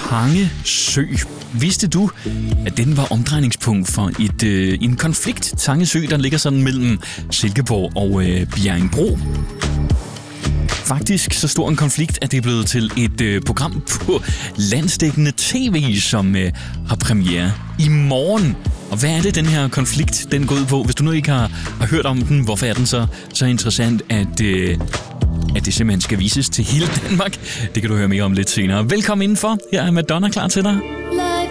Tange Sø. Vidste du, at den var omdrejningspunkt for en konflikt? Tange Sø, der ligger sådan mellem Silkeborg og Bjerringbro. Faktisk så stor en konflikt, at det er blevet til et program på landsdækkende tv, som har premiere i morgen. Og hvad er det, den her konflikt den går ud på? Hvis du nu ikke har hørt om den, hvorfor er den så interessant, at det simpelthen skal vises til hele Danmark? Det kan du høre mere om lidt senere. Velkommen indenfor. Her er Madonna klar til dig.